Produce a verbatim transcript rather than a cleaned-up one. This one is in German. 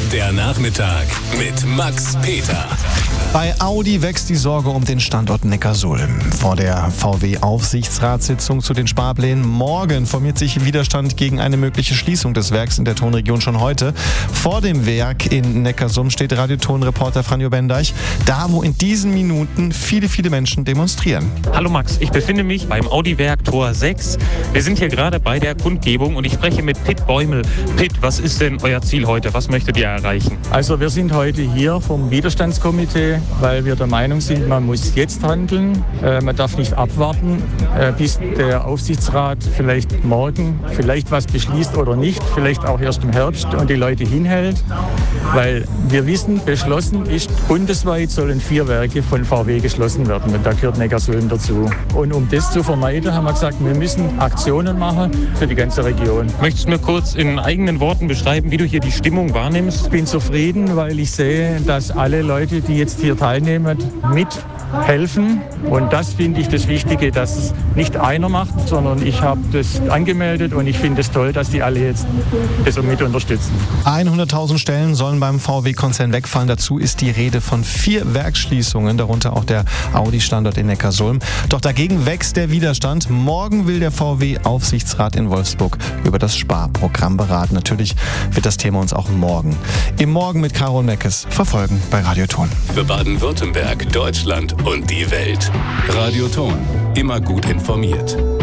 Der Nachmittag mit Max Peter. Bei Audi wächst die Sorge um den Standort Neckarsulm. Vor der V W-Aufsichtsratssitzung zu den Sparplänen morgen formiert sich Widerstand gegen eine mögliche Schließung des Werks in der Tonregion schon heute. Vor dem Werk in Neckarsulm steht Radioton-Reporter Franjo Bendeich, da wo in diesen Minuten viele, viele Menschen demonstrieren. Hallo Max, ich befinde mich beim Audi-Werk Tor sechs. Wir sind hier gerade bei der Kundgebung und ich spreche mit Pitt Bäumel. Pitt, was ist denn euer Ziel heute? Was möchtet ihr erreichen? Also wir sind heute hier vom Widerstandskomitee, weil wir der Meinung sind, man muss jetzt handeln. Äh, man darf nicht abwarten, äh, bis der Aufsichtsrat vielleicht morgen vielleicht was beschließt oder nicht, vielleicht auch erst im Herbst und die Leute hinhält. Weil wir wissen, beschlossen ist, bundesweit sollen vier Werke von V W geschlossen werden und da gehört Neckarsulm dazu. Und um das zu vermeiden, haben wir gesagt, wir müssen Aktionen machen für die ganze Region. Möchtest du mir kurz in eigenen Worten beschreiben, wie du hier die Stimmung wahrnimmst? Ich bin zufrieden, weil ich sehe, dass alle Leute, die jetzt hier teilnehmen, mithelfen. Und das finde ich das Wichtige, dass es nicht einer macht, sondern ich habe das angemeldet und ich finde es toll, dass die alle jetzt das mit unterstützen. hunderttausend Stellen sollen beim V W-Konzern wegfallen. Dazu ist die Rede von vier Werksschließungen, darunter auch der Audi-Standort in Neckarsulm. Doch dagegen wächst der Widerstand. Morgen will der V W-Aufsichtsrat in Wolfsburg über das Sparprogramm beraten. Natürlich wird das Thema uns auch morgen im Morgen mit Carol Meckes verfolgen bei Radioton. Für Baden-Württemberg, Deutschland und die Welt. Radioton. Immer gut informiert.